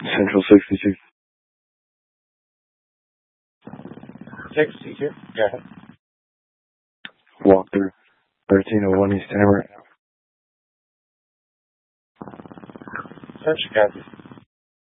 Central 62. 62? Go ahead. Walk through 1301 East Hammer. Search, guys.